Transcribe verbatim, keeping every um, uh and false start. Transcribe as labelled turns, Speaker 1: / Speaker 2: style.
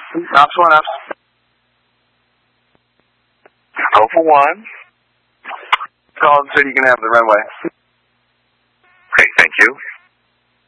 Speaker 1: Ops one, ops. Go for one. Call and say you can have the runway.
Speaker 2: Okay, thank you.